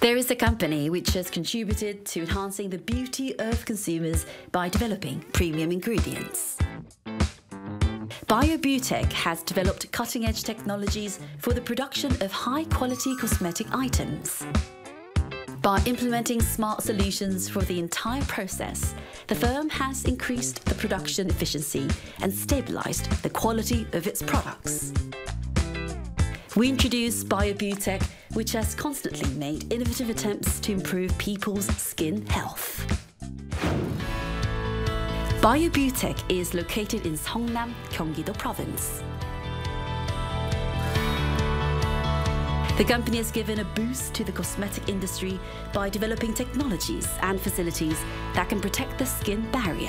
There is a company which has contributed to enhancing the beauty of consumers by developing premium ingredients. BioBeauTech has developed cutting-edge technologies for the production of high-quality cosmetic items. By implementing smart solutions for the entire process, the firm has increased the production efficiency and stabilized the quality of its products. We introduced BioBeauTech, which has constantly made innovative attempts to improve people's skin health. BioBeauTech is located in Seongnam, Gyeonggi-do Province. The company has given a boost to the cosmetic industry by developing technologies and facilities that can protect the skin barrier.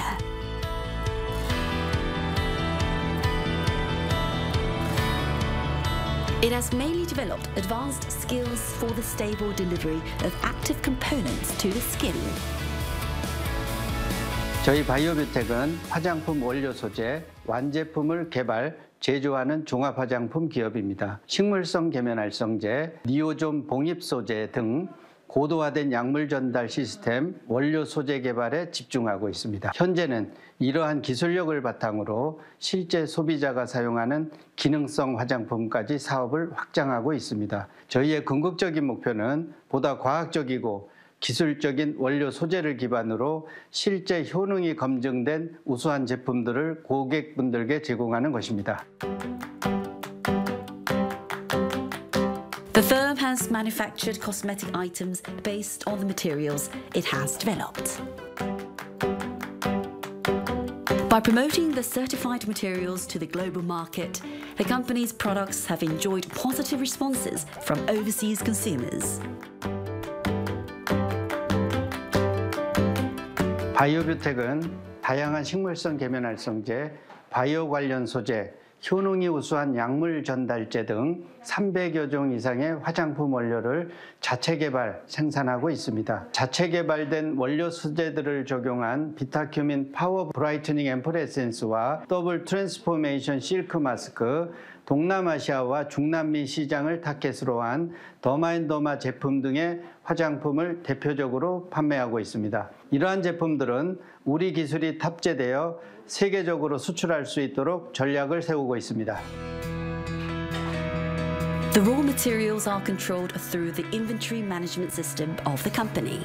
It has mainly developed advanced skills for the stable delivery of active components to the skin. 저희 바이오뷰텍은 화장품 원료 소재, 완제품을 개발, 제조하는 종합 화장품 기업입니다. 식물성 계면활성제, 니오존 봉입 소재 등 고도화된 약물 전달 시스템, 원료 소재 개발에 집중하고 있습니다. 현재는 이러한 기술력을 바탕으로 실제 소비자가 사용하는 기능성 화장품까지 사업을 확장하고 있습니다. 저희의 궁극적인 목표는 보다 과학적이고 기술적인 원료 소재를 기반으로 실제 효능이 검증된 우수한 제품들을 고객분들께 제공하는 것입니다. The firm has manufactured cosmetic items based on the materials it has developed. By promoting the certified materials to the global market, the company's products have enjoyed positive responses from overseas consumers. 바이오뷰텍은 다양한 식물성 계면활성제, 바이오 관련 소재, 효능이 우수한 약물 전달제 등 300여 종 이상의 화장품 원료를 자체 개발, 생산하고 있습니다. 자체 개발된 원료 소재들을 적용한 비타큐민 파워 브라이트닝 앰플 에센스와 더블 트랜스포메이션 실크 마스크, 동남아시아와 중남미 시장을 타겟으로 한 더마앤더마 제품 등의 화장품을 대표적으로 판매하고 있습니다. 이러한 제품들은 우리 기술이 탑재되어 세계적으로 수출할 수 있도록 전략을 세우고 있습니다. The raw materials are controlled through the inventory management system of the company.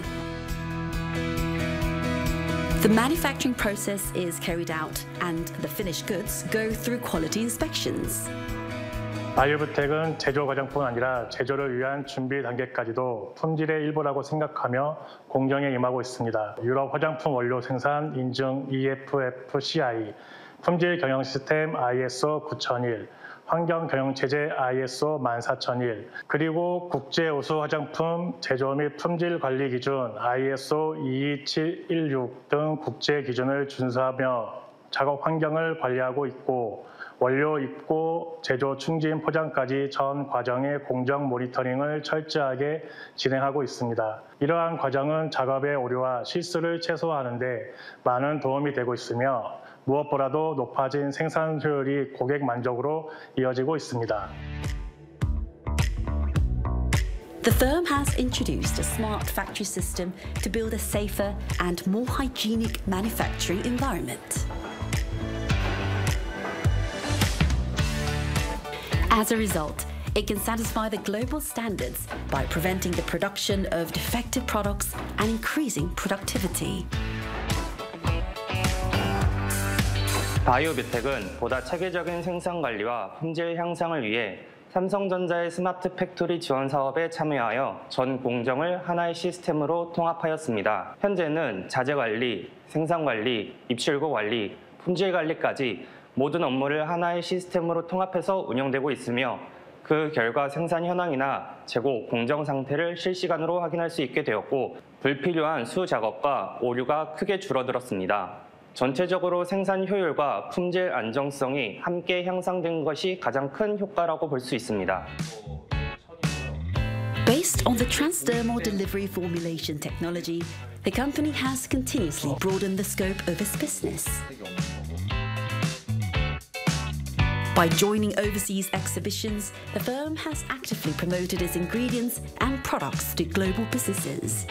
The manufacturing process is carried out and the finished goods go through quality inspections. 바이오뷰텍은 제조 과정뿐 아니라 제조를 위한 준비 단계까지도 품질의 일부라고 생각하며 공정에 임하고 있습니다. 유럽 화장품 원료 생산 인증 EFFCI, 품질 경영 시스템 ISO 9001, 환경 경영 체제 ISO 14001, 그리고 국제 우수 화장품 제조 및 품질 관리 기준 ISO 22716 등 국제 기준을 준수하며 작업 환경을 관리하고 있고 원료 입고, 제조 충진, 포장까지 전 과정의 공정 모니터링을 철저하게 진행하고 있습니다. 이러한 과정은 작업의 오류와 실수를 최소화하는 데 많은 도움이 되고 있으며 무엇보다도 높아진 생산 효율이 고객 만족으로 이어지고 있습니다. The firm has introduced a smart factory system to build a safer and more hygienic manufacturing environment. As a result, it can satisfy the global standards by preventing the production of defective products and increasing productivity. 바이오뷰텍은 보다 체계적인 생산 관리와 품질 향상을 위해 삼성전자의 스마트 팩토리 지원 사업에 참여하여 전 공정을 하나의 시스템으로 통합하였습니다. 현재는 자재 관리, 생산 관리, 입출고 관리, 품질 관리까지 모든 업무를 하나의 시스템으로 통합해서 운영되고 있으며 그 결과 생산 현황이나 재고 공정 상태를 실시간으로 확인할 수 있게 되었고 불필요한 수작업과 오류가 크게 줄어들었습니다. 전체적으로 생산 효율과 품질 안정성이 함께 향상된 것이 가장 큰 효과라고 볼 수 있습니다. Based on the transdermal delivery formulation technology, the company has continuously broadened the scope of its business. By joining overseas exhibitions, the firm has actively promoted its ingredients and products to global businesses.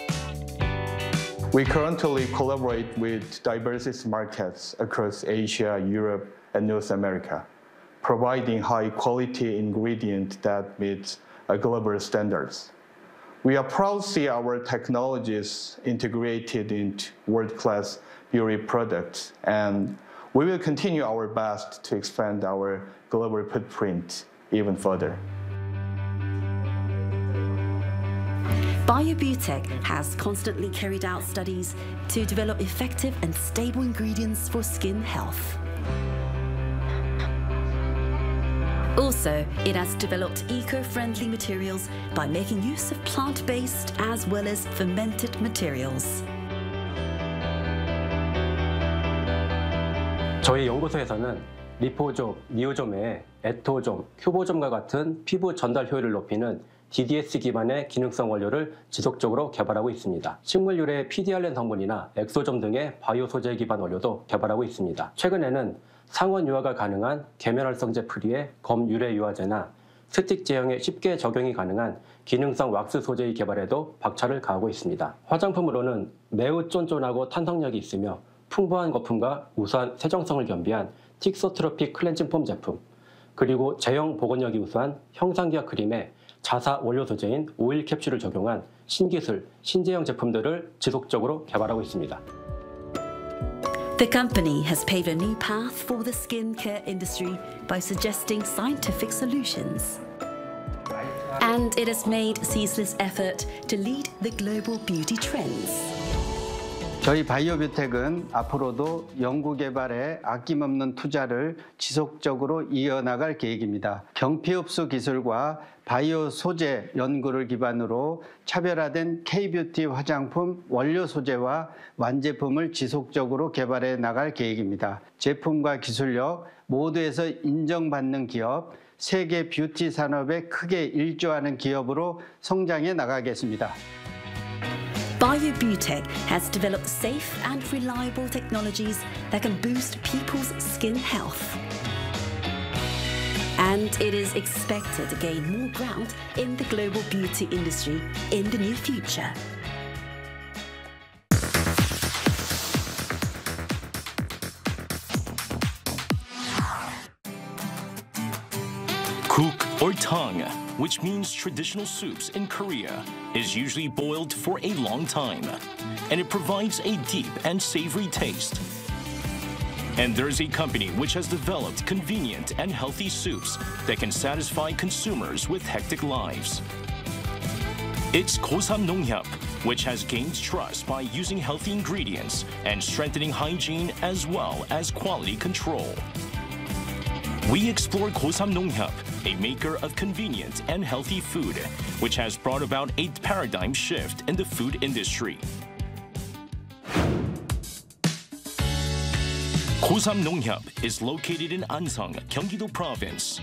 We currently collaborate with diverse markets across Asia, Europe, and North America, providing high-quality ingredients that meet global standards. We are proud to see our technologies integrated into world-class beauty products, and we will continue our best to expand our global footprint even further. BioBeauTech has constantly carried out studies to develop effective and stable ingredients for skin health. Also, it has developed eco-friendly materials by making use of plant-based as well as fermented materials. 저희 연구소에서는 리포좀, 니오좀 외에 에토좀, 큐보좀과 같은 피부 전달 효율을 높이는 DDS 기반의 기능성 원료를 지속적으로 개발하고 있습니다. 식물 유래 PDRN 성분이나 엑소점 등의 바이오 소재 기반 원료도 개발하고 있습니다. 최근에는 상온 유화가 가능한 계면활성제 프리의 검 유래 유화제나 스틱 제형에 쉽게 적용이 가능한 기능성 왁스 소재의 개발에도 박차를 가하고 있습니다. 화장품으로는 매우 쫀쫀하고 탄성력이 있으며 풍부한 거품과 우수한 세정성을 겸비한 틱소트로픽 클렌징 폼 제품, 그리고 제형 복원력이 우수한 형상기화 크림에 자사 원료 소재인 오일 캡슐을 적용한 신기술, 신제형 제품들을 지속적으로 개발하고 있습니다. The company has paved a new path for the skincare industry by suggesting scientific solutions. And it has made ceaseless effort to lead the global beauty trends. 저희 바이오뷰텍은 앞으로도 연구개발에 아낌없는 투자를 지속적으로 이어나갈 계획입니다. 경피흡수 기술과 바이오 소재 연구를 기반으로 차별화된 K-뷰티 화장품 원료 소재와 완제품을 지속적으로 개발해 나갈 계획입니다. 제품과 기술력 모두에서 인정받는 기업, 세계 뷰티 산업에 크게 일조하는 기업으로 성장해 나가겠습니다. BioBeauTech has developed safe and reliable technologies that can boost people's skin health. And it is expected to gain more ground in the global beauty industry in the near future. Kuk or tang, which means traditional soups in Korea, is usually boiled for a long time, and it provides a deep and savory taste. And there's a company which has developed convenient and healthy soups that can satisfy consumers with hectic lives. It's Kosam Nonghyap, which has gained trust by using healthy ingredients and strengthening hygiene as well as quality control. We explore Kosam Nonghyap, a maker of convenient and healthy food, which has brought about a paradigm shift in the food industry. Kosam Nonghyap is located in Ansang, Gyeonggi-do Province.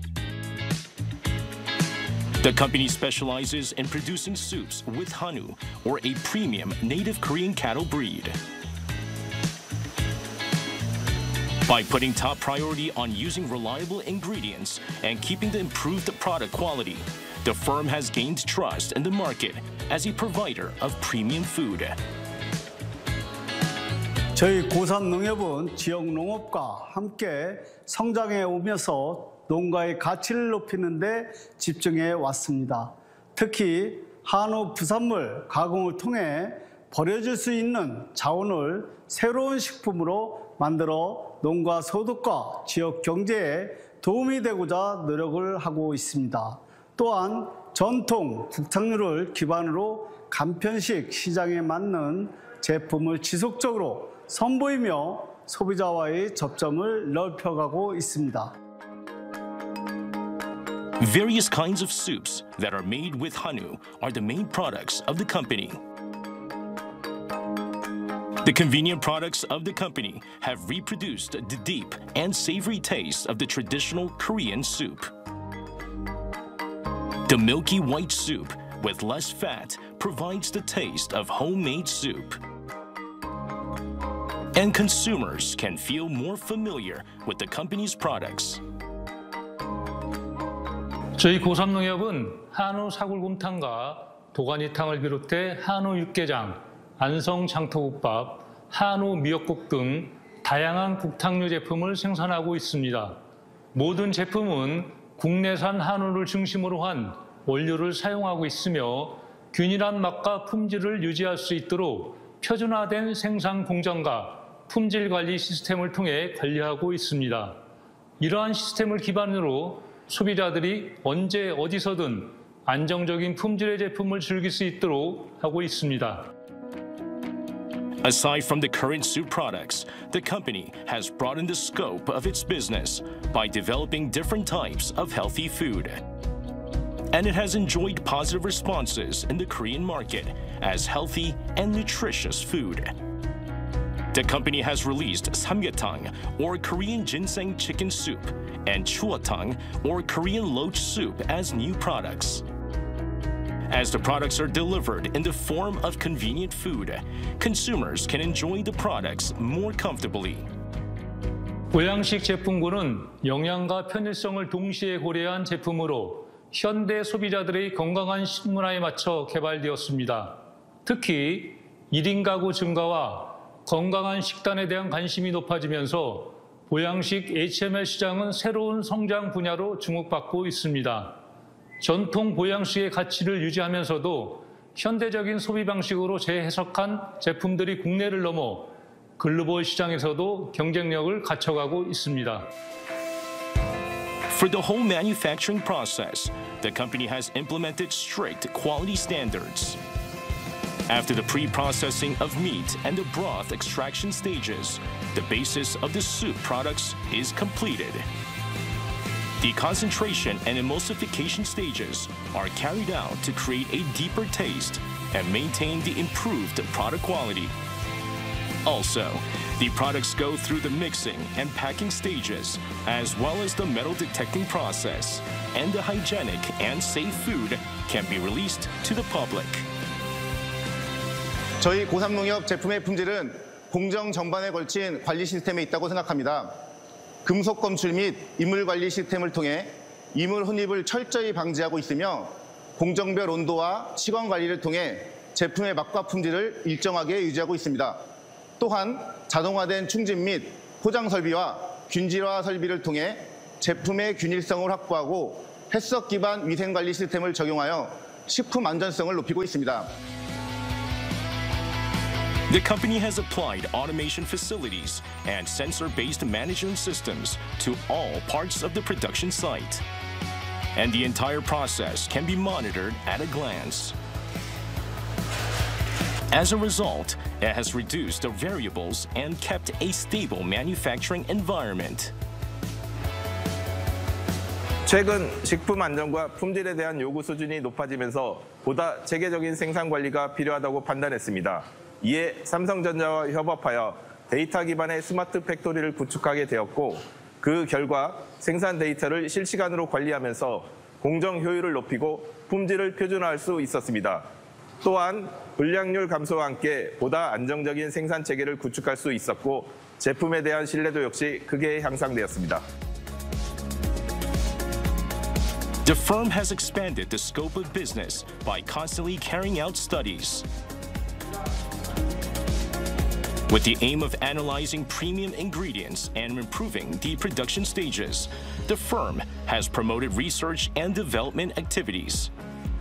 The company specializes in producing soups with Hanu, or a premium native Korean cattle breed. By putting top priority on using reliable ingredients and keeping the improved product quality, the firm has gained trust in the market as a provider of premium food. 저희 고삼농협은 지역 농업과 함께 성장해 오면서 농가의 가치를 높이는 데 집중해 왔습니다. 특히 한우 부산물 가공을 통해 버려질 수 있는 자원을 새로운 식품으로 만들어 농가 소득과 지역 경제에 도움이 되고자 노력을 하고 있습니다. 또한 전통 국産류를 기반으로 간편식 시장에 맞는 제품을 지속적으로 선보이며 소비자와의 접점을 넓혀가고 있습니다. Various kinds of soups that are made with Hanu are the main products of the company. The convenient products of the company have reproduced the deep and savory taste of the traditional Korean soup. The milky white soup with less fat provides the taste of homemade soup. and consumers can feel more familiar with the company's products. 저희 고삼농협은 한우 사골곰탕과 도가니탕을 비롯해 한우 육개장, 안성 장터국밥, 한우 미역국 등 다양한 국탕류 제품을 생산하고 있습니다. 모든 제품은 국내산 한우를 중심으로 한 원료를 사용하고 있으며 균일한 맛과 품질을 유지할 수 있도록 표준화된 생산 공정과 품질 관리 시스템을 통해 관리하고 있습니다. 이러한 시스템을 기반으로 소비자들이 언제 어디서든 안정적인 품질의 제품을 즐길 수 있도록 하고 있습니다. Aside from the current soup products, the company has broadened the scope of its business by developing different types of healthy food. And it has enjoyed positive responses in the Korean market as healthy and nutritious food. The company has released samgyetang, or Korean ginseng chicken soup, and chuotang, or Korean loach soup as new products. As the products are delivered in the form of convenient food, consumers can enjoy the products more comfortably. 보양식 제품군은 영양과 편의성을 동시에 고려한 제품으로 현대 소비자들의 건강한 식문화에 맞춰 개발되었습니다. 특히 1인 가구 증가와 건강한 식단에 대한 관심이 높아지면서 보양식 HML 시장은 새로운 성장 분야로 주목받고 있습니다. 전통 보양식의 가치를 유지하면서도 현대적인 소비 방식으로 재해석한 제품들이 국내를 넘어 글로벌 시장에서도 경쟁력을 갖춰가고 있습니다. For the whole manufacturing process, the company has implemented strict quality standards. After the pre-processing of meat and the broth extraction stages, the basis of the soup products is completed. The concentration and emulsification stages are carried out to create a deeper taste and maintain the improved product quality. Also, the products go through the mixing and packing stages, as well as the metal detecting process, and the hygienic and safe food can be released to the public. 저희 고삼농협 제품의 품질은 공정 전반에 걸친 관리 시스템에 있다고 생각합니다. 금속 검출 및 이물 관리 시스템을 통해 이물 혼입을 철저히 방지하고 있으며 공정별 온도와 시간 관리를 통해 제품의 맛과 품질을 일정하게 유지하고 있습니다. 또한 자동화된 충진 및 포장 설비와 균질화 설비를 통해 제품의 균일성을 확보하고 햇석 기반 위생 관리 시스템을 적용하여 식품 안전성을 높이고 있습니다. The company has applied automation facilities and sensor-based management systems to all parts of the production site. And the entire process can be monitored at a glance. As a result, it has reduced the variables and kept a stable manufacturing environment. 최근 식품 안전과 품질에 대한 요구 수준이 높아지면서 보다 체계적인 생산 관리가 필요하다고 판단했습니다. 이에 삼성전자와 협업하여 데이터 기반의 스마트 팩토리를 구축하게 되었고, 그 결과 생산 데이터를 실시간으로 관리하면서 공정 효율을 높이고 품질을 표준화할 수 있었습니다. 또한 불량률 감소와 함께 보다 안정적인 생산 체계를 구축할 수 있었고, 제품에 대한 신뢰도 역시 크게 향상되었습니다. The firm has expanded the scope of business by constantly carrying out studies. With the aim of analyzing premium ingredients and improving the production stages, the firm has promoted research and development activities.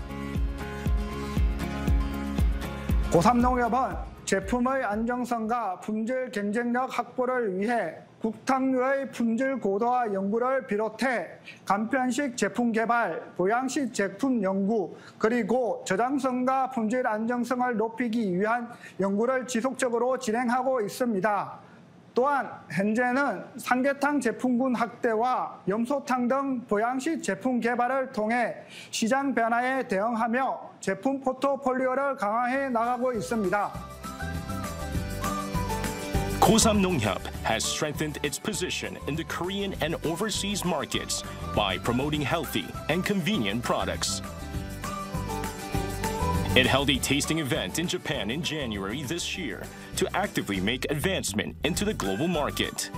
고삼농협은 제품의 안정성과 품질 경쟁력 확보를 위해 국탕류의 품질 고도화 연구를 비롯해 간편식 제품 개발, 보양식 제품 연구, 그리고 저장성과 품질 안정성을 높이기 위한 연구를 지속적으로 진행하고 있습니다. 또한 현재는 삼계탕 제품군 확대와 염소탕 등 보양식 제품 개발을 통해 시장 변화에 대응하며 제품 포트폴리오를 강화해 나가고 있습니다. 고삼농협 has strengthened its position in the Korean and overseas markets by promoting healthy and convenient products. It held a tasting event in Japan in January this year to actively make advancement into the global market.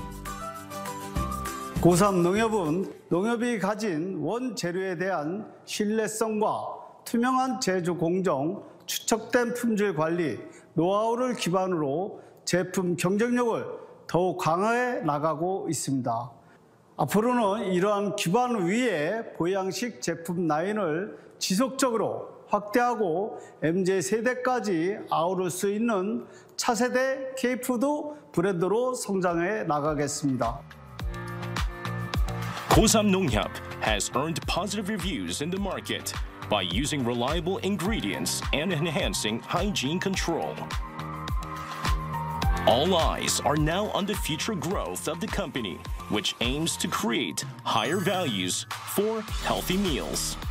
고3 농협은 농협이 가진 원재료에 대한 신뢰성과 투명한 제조 공정, 추적된 품질 관리, 노하우를 기반으로 제품 경쟁력을 더욱 강화해 나가고 있습니다. 앞으로는 이러한 기반 위에 보양식 제품 라인을 지속적으로 확대하고 MZ세대까지 아우를 수 있는 차세대 K푸드 브랜드로 성장해 나가겠습니다. Kosam Nonghyap has earned positive reviews in the market by using reliable ingredients and enhancing hygiene control. All eyes are now on the future growth of the company, which aims to create higher values for healthy meals.